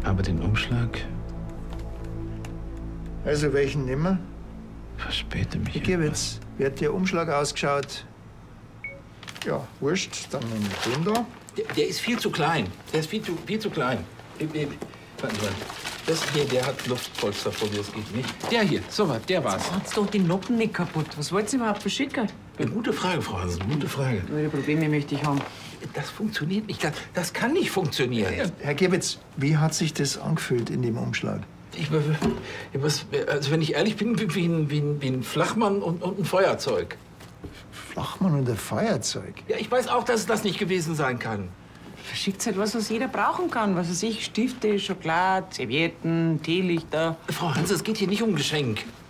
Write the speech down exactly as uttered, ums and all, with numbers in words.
Aber den Umschlag? Also welchen nimmer? Verspäte mich. Ich gebe jetzt. Wie hat der Umschlag ausgeschaut? Ja, wurscht. Dann nehme ich den da. Der, der ist viel zu klein. Der ist viel zu, viel zu klein. Warten Sie mal. Das hier, der hat Luftpolster, vor wie es geht nicht. Der hier, so was, der war's. Macht's doch die Noppen nicht kaputt. Was wollt ihr überhaupt verschicken? Eine gute Frage, Frau Hansen, gute Frage. Welche Probleme möchte ich haben? Das funktioniert nicht. Das, das kann nicht funktionieren. Herr Gebitz, wie hat sich das angefühlt in dem Umschlag? Ich, ich, was, also wenn ich ehrlich bin, wie, wie, ein, wie, ein, wie ein Flachmann und, und ein Feuerzeug. Flachmann und ein Feuerzeug? Ja, ich weiß auch, dass es das nicht gewesen sein kann. Verschickt halt was, was jeder brauchen kann. Was weiß ich, Stifte, Schokolade, Servietten, Teelichter. Frau Hansen, es geht hier nicht um Geschenk.